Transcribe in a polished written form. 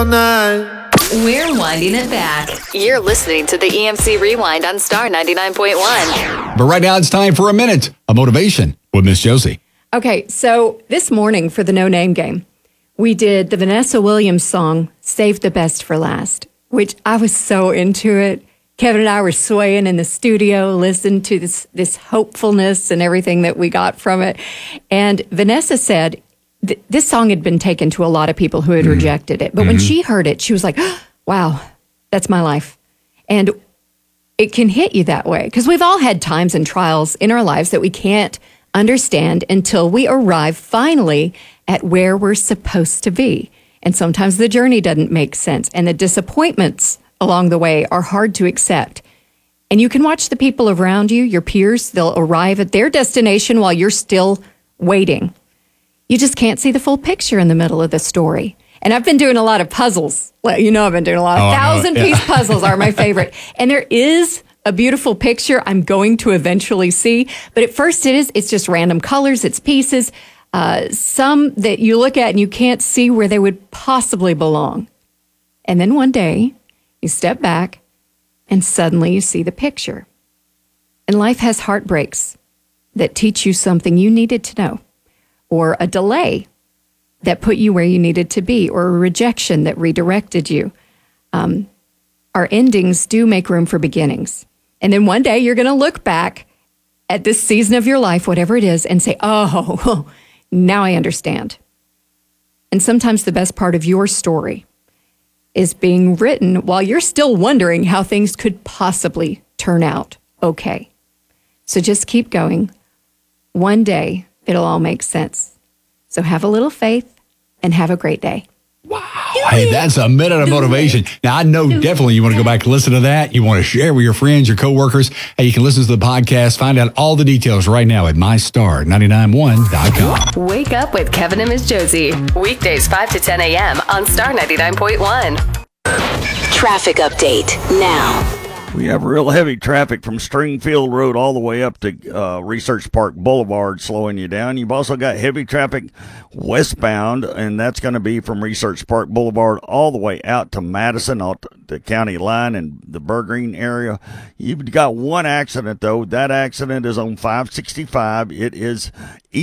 all night. We're winding it back. You're listening to the EMC Rewind on Star 99.1. But right now it's time for a minute of motivation with Miss Josie. Okay, so this morning for the No Name Game, we did the Vanessa Williams song, Save the Best for Last, which I was so into it. Kevin and I were swaying in the studio, listening to this hopefulness and everything that we got from it. And Vanessa said this song had been taken to a lot of people who had rejected it. But when she heard it, she was like, oh, wow, that's my life. And it can hit you that way because we've all had times and trials in our lives that we can't understand until we arrive finally at where we're supposed to be. And sometimes the journey doesn't make sense. And the disappointments along the way are hard to accept. And you can watch the people around you, your peers, they'll arrive at their destination while you're still waiting. You just can't see the full picture in the middle of the story. And I've been doing a lot of puzzles. Well, you know I've been doing a lot of 1,000-piece puzzles are my favorite. And there is a beautiful picture I'm going to eventually see. But at first it's just random colors, it's pieces, some that you look at and you can't see where they would possibly belong. And then one day you step back and suddenly you see the picture. And life has heartbreaks that teach you something you needed to know, or a delay that put you where you needed to be, or a rejection that redirected you. Our endings do make room for beginnings. And then one day you're going to look back at this season of your life, whatever it is, and say, oh, now I understand. And sometimes the best part of your story is being written while you're still wondering how things could possibly turn out okay. So just keep going. One day it'll all make sense. So have a little faith and have a great day. Wow. Hey, that's a minute of motivation. Now, I know definitely you want to go back and listen to that. You want to share with your friends, your coworkers. Hey, you can listen to the podcast. Find out all the details right now at mystar991.com. Wake up with Kevin and Miss Josie. Weekdays 5 to 10 a.m. on Star 99.1. Traffic update now. We have real heavy traffic from Stringfield Road all the way up to Research Park Boulevard slowing you down. You've also got heavy traffic westbound, and that's going to be from Research Park Boulevard all the way out to Madison, out the county line and the Burgreen area. You've got one accident, though. That accident is on 565. It is